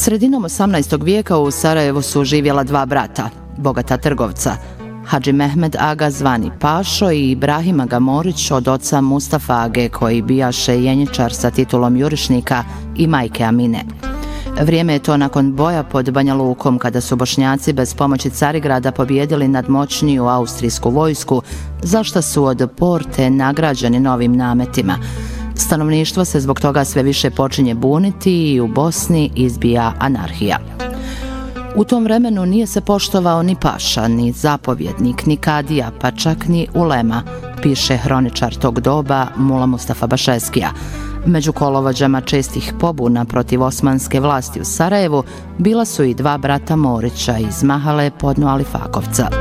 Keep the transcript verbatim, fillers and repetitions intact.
Sredinom osamnaestog vijeka u Sarajevu su živjela dva brata, bogata trgovca, Hadži Mehmed Aga zvani Pašo i Ibrahim Aga Morić od oca Mustafa Age koji bijaše jenjičar sa titulom jurišnika i majke Amine. Vrijeme je to nakon boja pod Banja Lukom kada su Bošnjaci bez pomoći Carigrada pobijedili nadmoćniju austrijsku vojsku, za što su od Porte nagrađeni novim nametima. Stanovništvo se zbog toga sve više počinje buniti i u Bosni izbija anarhija. U tom vremenu nije se poštovao ni paša, ni zapovjednik, ni kadija, pa čak ni ulema, piše hroničar tog doba Mula Mustafa Bašeskija. Među kolovođama čestih pobuna protiv osmanske vlasti u Sarajevu bila su i dva brata Morića iz Mahale Podno Alifakovca.